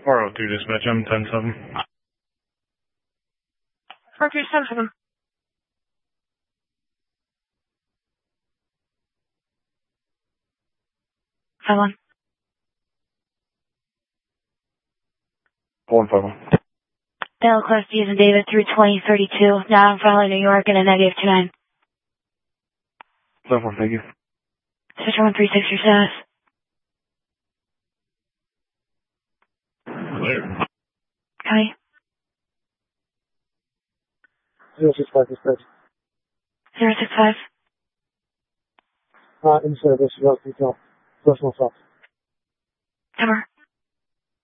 402 dispatch, I'm 10-7. Mercury 7-7. Five one. 151. Dale Class D is in David through 2032, now in Fowler, New York, and a -29. 7-4, thank you. Switch 136, your status. Clear. Copy. 065 dispatch. 065. In service, route detail. Personal stop. Cover.